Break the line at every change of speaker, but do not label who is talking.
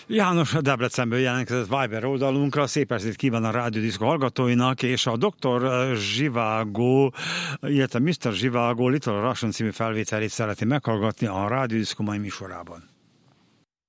János Debrecenből jelentkezett Viber oldalunkra, szép estét kíván a Rádió Diszkó hallgatóinak, és a Dr. Zsivágó, illetve Mr. Zsivágó Little Russian című felvételét szereti meghallgatni a Rádió Diszkó mai műsorában.